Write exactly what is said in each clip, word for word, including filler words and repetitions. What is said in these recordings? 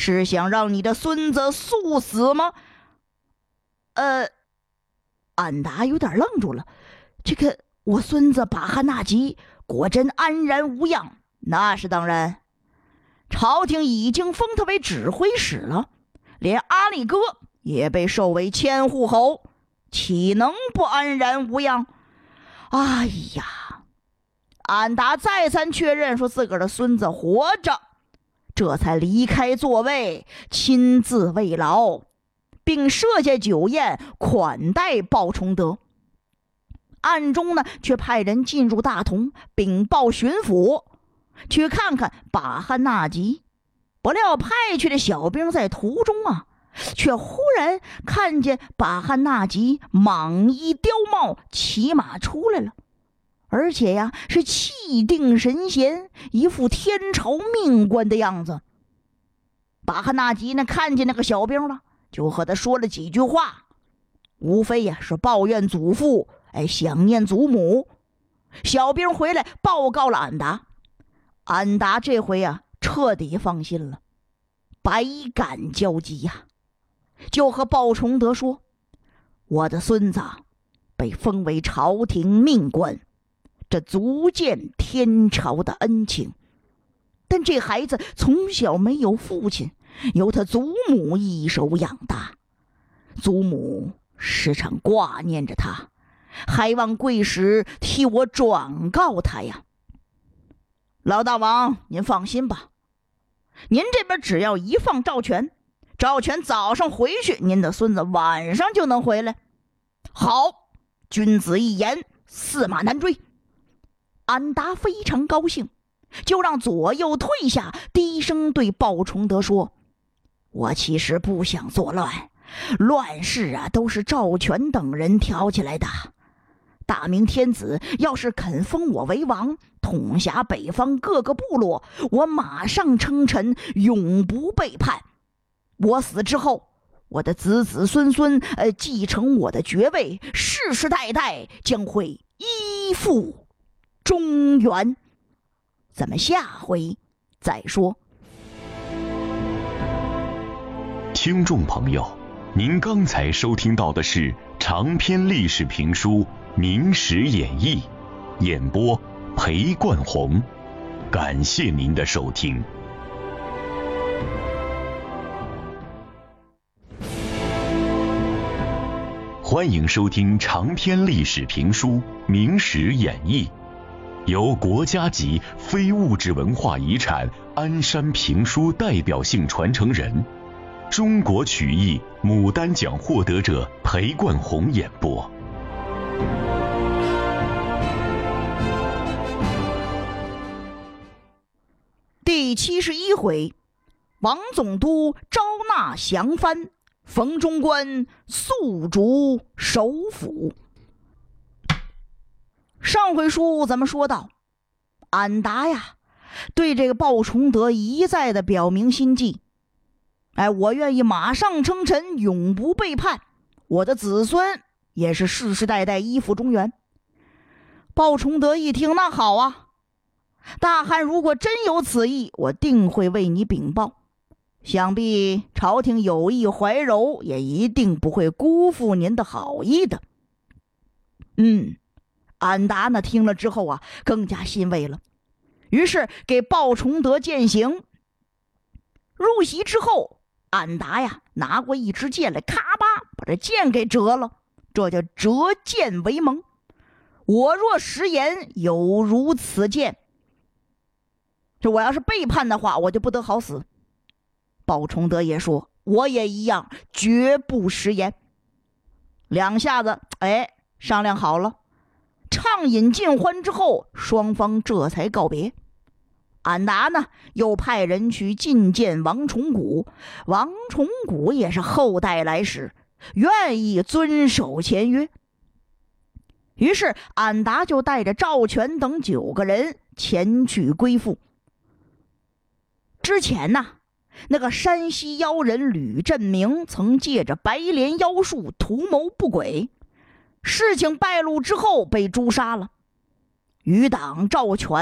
是想让你的孙子速死吗？呃，安达有点愣住了。这个我孙子巴哈纳吉果真安然无恙？那是当然，朝廷已经封他为指挥使了，连阿里哥也被授为千户侯，岂能不安然无恙？哎呀，安达再三确认说自个儿的孙子活着，这才离开座位，亲自慰劳，并设下酒宴款待鲍崇德。暗中呢，却派人进入大同禀报巡抚，去看看巴哈纳吉。不料派去的小兵在途中啊，却忽然看见巴哈纳吉蟒衣貂帽骑马出来了，而且呀是气定神闲，一副天朝命官的样子。巴哈纳吉呢看见那个小兵了，就和他说了几句话，无非呀是抱怨祖父，哎，想念祖母。小兵回来报告了安达，安达这回啊彻底放心了，百感交集呀、啊，就和鲍崇德说：“我的孙子被封为朝廷命官，这足见天朝的恩情。但这孩子从小没有父亲，由他祖母一手养大，祖母时常挂念着他，还望贵使替我转告他呀。老大王，您放心吧，您这边只要一放赵全，赵全早上回去，您的孙子晚上就能回来。好，君子一言，驷马难追。”安达非常高兴，就让左右退下，低声对鲍崇德说：“我其实不想作乱，乱世啊都是赵全等人挑起来的。大明天子要是肯封我为王，统辖北方各个部落，我马上称臣，永不背叛。我死之后，我的子子孙孙呃继承我的爵位，世世代代将会依附中原。咱们下回再说。” 听众朋友，您刚才收听到的是长篇历史评书《明史演义》，演播裴冠红，感谢您的收听。欢迎收听长篇历史评书《明史演义》，由国家级非物质文化遗产鞍山评书代表性传承人、中国曲艺牡丹奖获得者裴冠红演播。 第七十一回，王总督招纳降藩，冯中官宿逐首府。上回书咱们说到，安达呀对这个鲍崇德一再的表明心迹，哎，我愿意马上称臣，永不背叛，我的子孙也是世世代代依附中原。鲍崇德一听，那好啊，大汉如果真有此意，我定会为你禀报。想必朝廷有意怀柔，也一定不会辜负您的好意的。嗯，安达呢听了之后啊，更加欣慰了，于是给鲍崇德饯行。入席之后，安达呀拿过一支箭来，咔吧把这箭给折了，这叫折箭为盟。我若食言，有如此箭。这我要是背叛的话，我就不得好死。鲍崇德也说，我也一样，绝不食言。两下子，哎，商量好了，畅饮尽欢之后，双方这才告别。安达呢，又派人去觐见王崇古，王崇古也是后代来使，愿意遵守签约。于是安达就带着赵全等九个人前去归附。之前呢，那个山西妖人吕振明曾借着白莲妖术图谋不轨，事情败露之后被诛杀了。余党赵全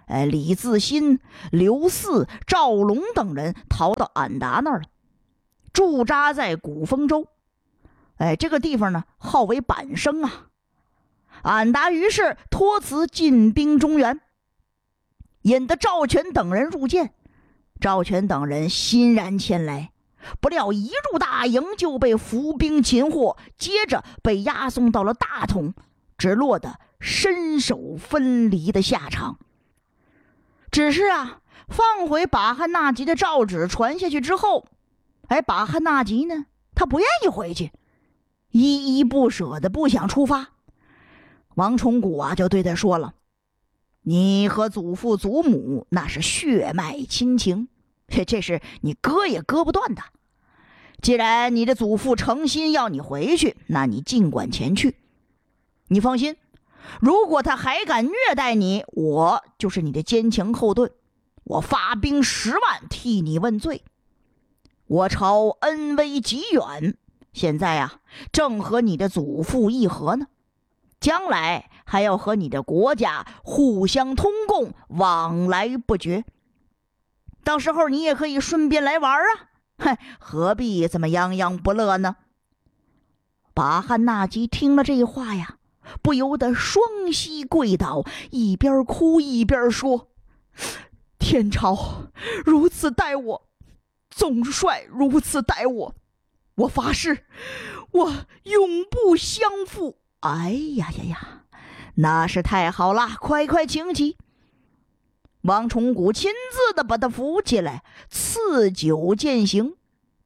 哎，李自新、刘四、赵龙等人逃到俺答那儿了，驻扎在古丰州。哎，这个地方呢，号为板生啊。俺答于是托辞进兵中原，引得赵全等人入见。赵全等人欣然前来，不料一入大营就被伏兵擒获，接着被押送到了大同，只落得身首分离的下场。只是啊，放回把汉纳吉的诏旨传下去之后，哎，把汉纳吉呢，他不愿意回去，依依不舍的不想出发。王崇古啊，就对他说了：“你和祖父祖母那是血脉亲情，这是你割也割不断的。既然你的祖父诚心要你回去，那你尽管前去。你放心，如果他还敢虐待你，我就是你的坚强后盾，我发兵十万替你问罪。我朝恩威极远，现在啊，正和你的祖父议和呢。将来还要和你的国家互相通共，往来不绝。到时候你也可以顺便来玩啊，嗨，何必这么泱泱不乐呢？”把汉纳吉听了这话呀，不由得双膝跪倒，一边哭一边说：“天朝如此待我，总帅如此待我，我发誓，我永不相负。”哎呀呀呀，那是太好了，快快请起。王崇古亲自的把他扶起来，赐酒饯行。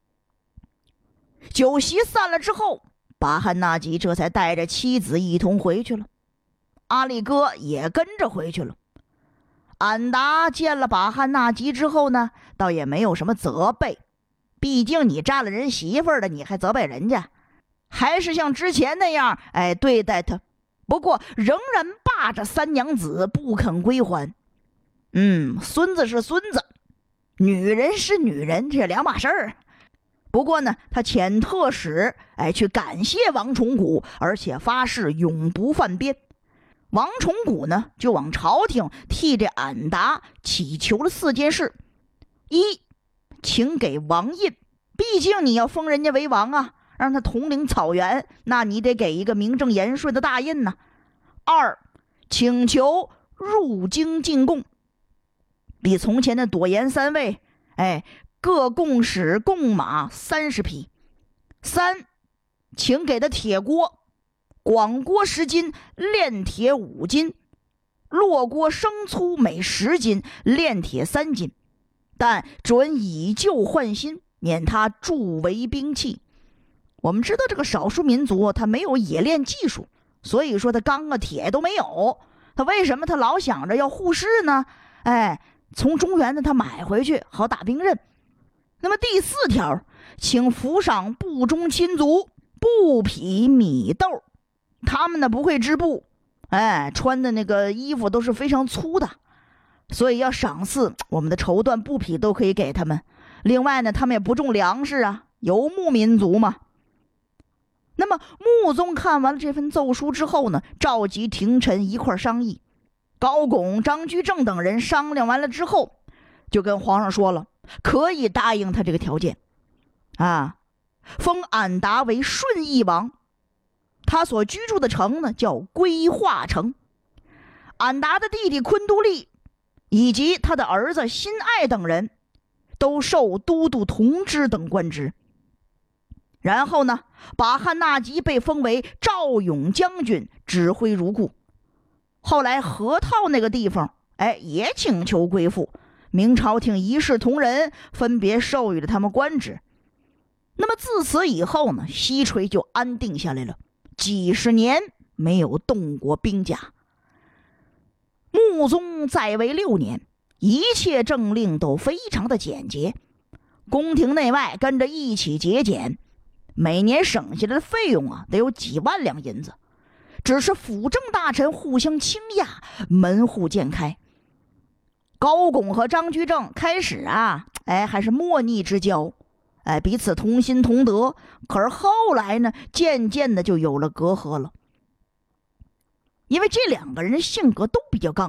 酒席散了之后，把汉纳吉这才带着妻子一同回去了，阿力哥也跟着回去了。俺答见了把汉纳吉之后呢，倒也没有什么责备，毕竟你占了人媳妇儿的，你还责备人家，还是像之前那样哎对待他，不过仍然霸着三娘子不肯归还。嗯，孙子是孙子，女人是女人，这两码事儿。不过呢，他遣特使哎去感谢王崇古，而且发誓永不犯边。王崇古呢，就往朝廷替这俺答祈求了四件事：一，请给王印，毕竟你要封人家为王啊，让他统领草原，那你得给一个名正言顺的大印呢。二，请求入京进贡，比从前的朵颜三位，哎，各贡使贡马三十匹。三，请给的铁锅，广锅十斤，炼铁五斤，落锅生粗每十斤，炼铁三斤，但准以旧换新，免他铸为兵器。我们知道这个少数民族他没有冶炼技术，所以说他钢啊铁都没有，他为什么他老想着要护市呢？哎，从中原的他买回去好打兵刃。那么第四条，请扶赏部中亲族，布匹米豆，他们呢不会织布，哎，穿的那个衣服都是非常粗的，所以要赏赐我们的绸缎布匹都可以给他们。另外呢，他们也不种粮食啊，游牧民族嘛。那么穆宗看完了这份奏书之后呢，召集廷臣一块商议。高拱、张居正等人商量完了之后，就跟皇上说了，可以答应他这个条件啊，封俺答为顺义王，他所居住的城呢叫归化城。俺答的弟弟昆都力以及他的儿子辛爱等人都受都督同知等官职。然后呢，把汉纳吉被封为赵勇将军，指挥如故。后来河套那个地方，哎，也请求归附，明朝廷一视同仁，分别授予了他们官职。那么自此以后呢，西陲就安定下来了，几十年没有动过兵甲。穆宗在位六年，一切政令都非常的简洁，宫廷内外跟着一起节俭，每年省下来的费用啊，得有几万两银子。只是辅政大臣互相倾轧，门户渐开。高拱和张居正开始啊，哎，还是莫逆之交，哎，彼此同心同德。可是后来呢，渐渐的就有了隔阂了。因为这两个人性格都比较刚烈，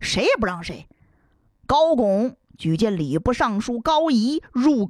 谁也不让谁。高拱举荐礼部尚书高仪入